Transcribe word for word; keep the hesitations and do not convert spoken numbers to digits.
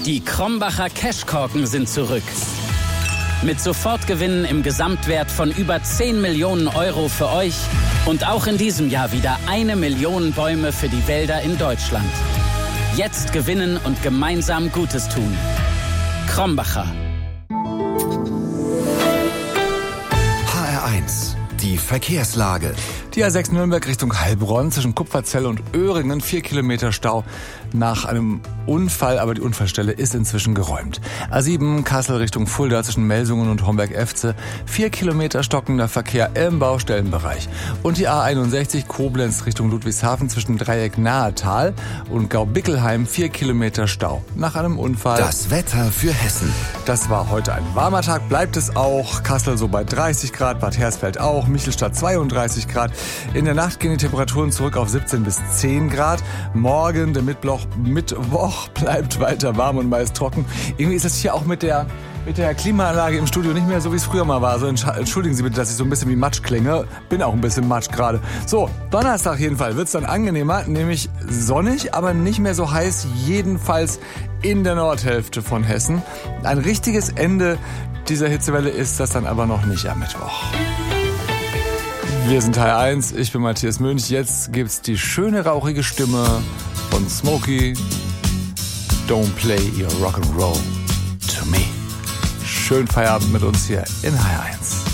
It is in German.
Die Krombacher Cashkorken sind zurück. Mit Sofortgewinnen im Gesamtwert von über zehn Millionen Euro für euch und auch in diesem Jahr wieder eine Million Bäume für die Wälder in Deutschland. Jetzt gewinnen und gemeinsam Gutes tun. Krombacher. H R eins, die Verkehrslage. Die A sechs Nürnberg Richtung Heilbronn zwischen Kupferzell und Öhringen, vier Kilometer Stau nach einem Unfall, aber die Unfallstelle ist inzwischen geräumt. A sieben Kassel Richtung Fulda zwischen Melsungen und Homberg-Efze, vier Kilometer stockender Verkehr im Baustellenbereich. Und die A einundsechzig Koblenz Richtung Ludwigshafen zwischen Dreieck Nahetal und Gaubickelheim, vier Kilometer Stau nach einem Unfall. Das Wetter für Hessen. Das war heute ein warmer Tag, bleibt es auch. Kassel so bei dreißig Grad, Bad Hersfeld auch, Michelstadt zweiunddreißig Grad. In der Nacht gehen die Temperaturen zurück auf siebzehn bis zehn Grad. Morgen, der Mittwoch, Mittwoch bleibt weiter warm und meist trocken. Irgendwie ist das hier auch mit der, mit der Klimaanlage im Studio nicht mehr so, wie es früher mal war. So, entschuldigen Sie bitte, dass ich so ein bisschen wie Matsch klinge. Bin auch ein bisschen Matsch gerade. So, Donnerstag jedenfalls wird's dann angenehmer, nämlich sonnig, aber nicht mehr so heiß, jedenfalls in der Nordhälfte von Hessen. Ein richtiges Ende dieser Hitzewelle ist das dann aber noch nicht am Mittwoch. Wir sind H R eins, ich bin Matthias Mönch. Jetzt gibt's die schöne rauchige Stimme von Smokey. Don't play your rock'n'roll to me. Schönen Feierabend mit uns hier in H R eins.